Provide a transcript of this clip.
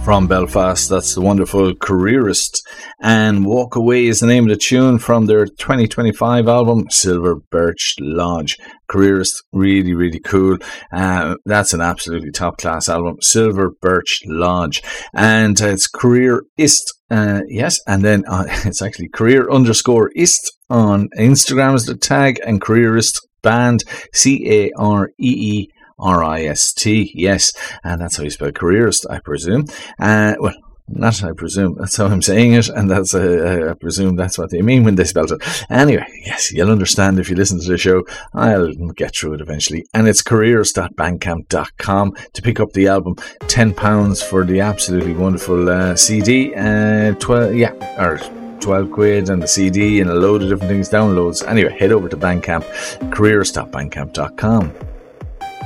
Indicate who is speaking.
Speaker 1: from Belfast. That's the wonderful Careerist, and Walk Away is the name of the tune from their 2025 album Silver Birch Lodge. Careerist, really, really cool. That's an absolutely top class album, Silver Birch Lodge, and it's Careerist. Yes, and then it's actually career_ist on Instagram is the tag, and Careerist Band, Careerist, yes, and that's how you spell careerist, I presume. Well, not I presume, that's how I'm saying it, and that's I presume that's what they mean when they spell it. Anyway, yes, you'll understand if you listen to the show. I'll get through it eventually. And it's careerist.bandcamp.com to pick up the album. £10 for the absolutely wonderful CD, 12 quid and the CD and a load of different things, downloads. Anyway, head over to Bandcamp, careerist.bandcamp.com.